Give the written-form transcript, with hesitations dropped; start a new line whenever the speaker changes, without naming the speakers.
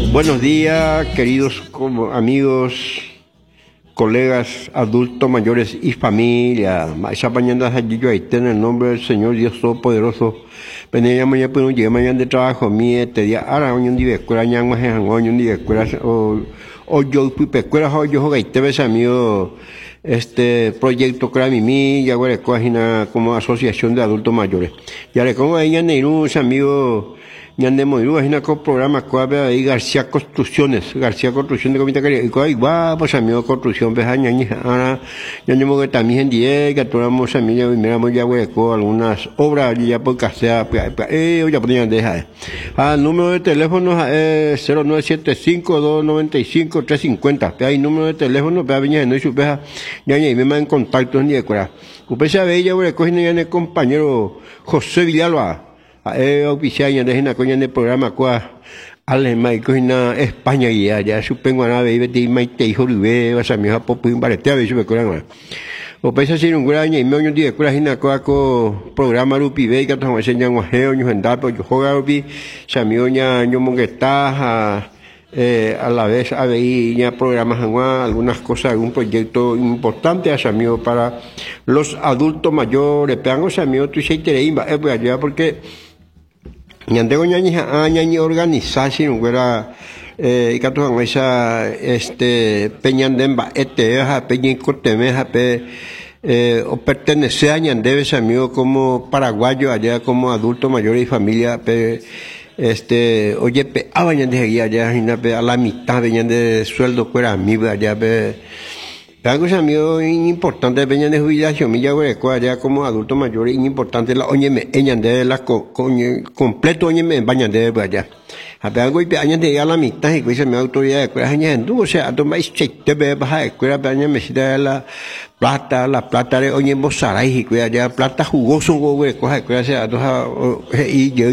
Buenos días, queridos amigos, colegas, adultos mayores y familia. Esa mañana en el nombre del Señor Dios Todopoderoso. Venía mañana por un día mañana de trabajo mi este día ahora un día escuela ñan más en un día escuela o yo escuela o yo gaite ves amigo este proyecto que mi ya güey como asociación de adultos mayores. Ya le como ahí en un amigo ñandemo iru es un programa que ahí García Construcciones de Comité Cari y ahí va pues amigo construcción ves ñañi ahora ñandemo que también en día que tomamos amigo miramos ya güey algunas obras ya por casea ya podían dejar número de teléfono 0975-295-350 hay número de teléfono para viña no y su peja ñañi me mandan contactos ni de cura usted sabe ya güey cogen el compañero José Villalba oficial ya de coña de programa cuá alemán coña España ya supongo a ver de maite hijo de vas a mi japo pin barete a ver si me coran o pesa sin un gran y medio día cuá hina co programa lupi ve que estamos enseñando geo ñu hendar yo juega lupi samioña ñu mongueta a la vez a ver ya programas algunas cosas algún proyecto importante hacia mí para los adultos mayores pegan o sea mío tú se tereimba pues allá porque ñandego ñañi organización fuera catu esa peñandemba peñi cortemeja o pertenece a ñandebes amigo como paraguayo allá como adulto mayor y familia oye abañan de allá a la mitad venían de sueldo fuera amigo allá algo amigo importante venían de jubilación mi ya allá como adulto mayor importante la oye me de la completo oye me bañan de allá algo y años de a la mitad y que me autoridad de cuerda o sea a tomar cheque de baja de cuerda baña me da la plata de oye mozaray y que allá plata jugoso güey coja cuerda sea y yo